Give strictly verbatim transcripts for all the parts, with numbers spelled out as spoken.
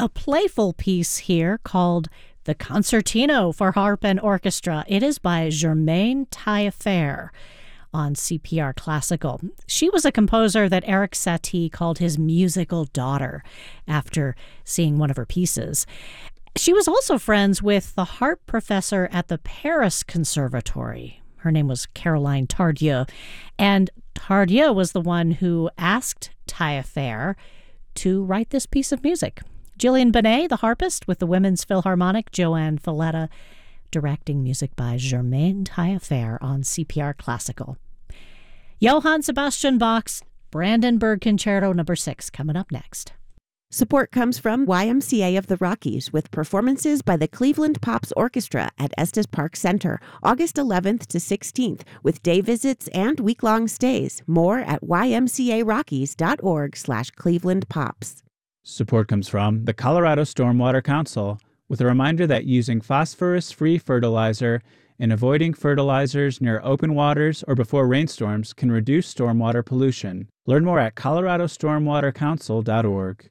a playful piece here called The Concertino for Harp and Orchestra. It is by Germaine Taillefer on C P R Classical. She was a composer that Erik Satie called his musical daughter after seeing one of her pieces. She was also friends with the harp professor at the Paris Conservatory. Her name was Caroline Tardieu, and Tardieu was the one who asked Taillefer to write this piece of music. Gillian Benet, the harpist with the Women's Philharmonic, Joanne Falletta, directing music by Germaine Taillefer on C P R Classical. Johann Sebastian Bach's Brandenburg Concerto number six coming up next. Support comes from Y M C A of the Rockies with performances by the Cleveland Pops Orchestra at Estes Park Center, August eleventh to sixteenth, with day visits and week-long stays. More at ymcarockies.org slash Cleveland Pops. Support comes from the Colorado Stormwater Council with a reminder that using phosphorus-free fertilizer and avoiding fertilizers near open waters or before rainstorms can reduce stormwater pollution. Learn more at colorado stormwater council dot org.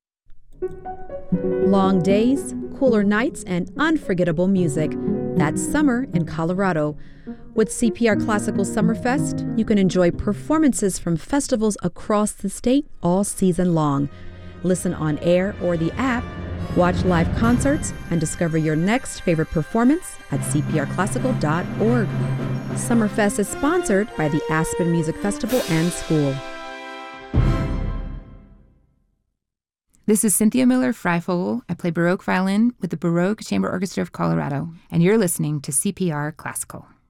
Long days, cooler nights, and unforgettable music. That's summer in Colorado. With C P R Classical Summerfest, you can enjoy performances from festivals across the state all season long. Listen on air or the app, watch live concerts, and discover your next favorite performance at c p r classical dot org. Summerfest is sponsored by the Aspen Music Festival and School. This is Cynthia Miller-Freifogel. I play Baroque violin with the Baroque Chamber Orchestra of Colorado, and you're listening to C P R Classical.